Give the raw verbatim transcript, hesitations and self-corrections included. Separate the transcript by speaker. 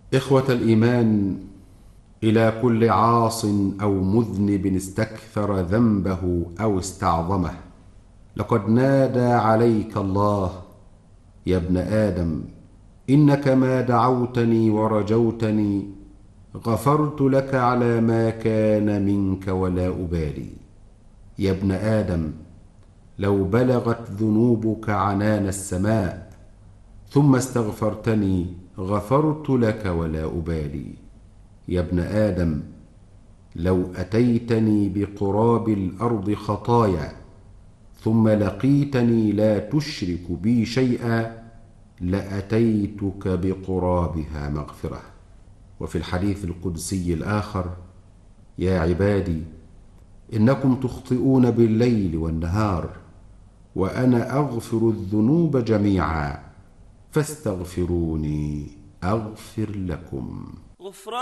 Speaker 1: إخوة الإيمان، إلى كل عاص أو مذنب استكثر ذنبه أو استعظمه، لقد نادى عليك الله: يا ابن آدم، إنك ما دعوتني ورجوتني غفرت لك على ما كان منك ولا أبالي. يا ابن آدم، لو بلغت ذنوبك عنان السماء ثم استغفرتني غفرت لك ولا أبالي. يا ابن آدم، لو أتيتني بقراب الأرض خطايا ثم لقيتني لا تشرك بي شيئا لأتيتك بقرابها مغفرة. وفي الحديث القدسي الآخر: يا عبادي، إنكم تخطئون بالليل والنهار وأنا أغفر الذنوب جميعا فاستغفروني أغفر لكم.